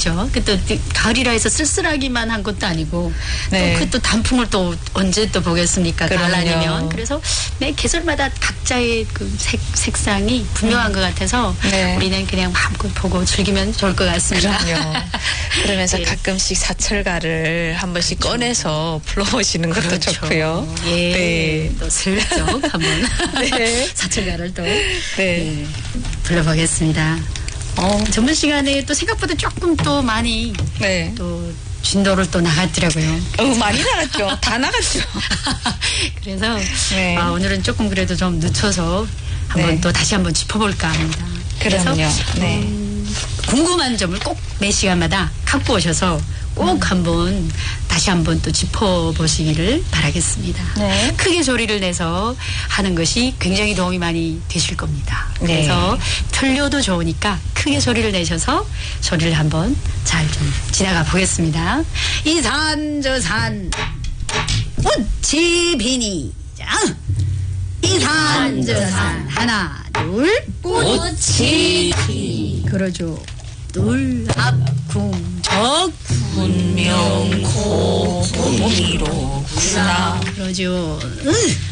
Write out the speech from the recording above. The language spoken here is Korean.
그렇죠. 그 또 가을이라 해서 쓸쓸하기만 한 것도 아니고 네. 또 그 또 단풍을 또 언제 또 보겠습니까? 가을 그럼요. 아니면. 그래서 매 계절마다 각자의 그 색상이 분명한 것 같아서 네. 우리는 그냥 마음껏 보고 즐기면 좋을 것 같습니다. 그럼요. 그러면서 예. 가끔씩 사철가를 한 번씩 꺼내서 불러보시는 것도 그렇죠. 좋고요. 예. 네. 또 슬쩍 한번 네. 사철가를 또 네. 예, 불러보겠습니다. 전문 시간에 또 생각보다 조금 또 많이 네. 또 진도를 또 나갔더라고요. 많이 나갔죠. 다 나갔죠. 그래서 네. 오늘은 조금 그래도 좀 늦춰서 한번 네. 또 다시 한번 짚어볼까 합니다. 그럼요. 그래서 네. 궁금한 점을 꼭 매 시간마다 갖고 오셔서 꼭 한번 다시 한번 또 짚어보시기를 바라겠습니다. 네. 크게 소리를 내서 하는 것이 굉장히 도움이 많이 되실 겁니다. 네. 그래서 틀려도 좋으니까 크게 소리를 내셔서 소리를 한번 잘 좀 지나가 보겠습니다. 이 산 저 산 꽃이 피니 이 산 저 산 하나 둘 꽃이 피 그러죠. 둘 앞궁적 분명 고봉이로구나. 그러죠.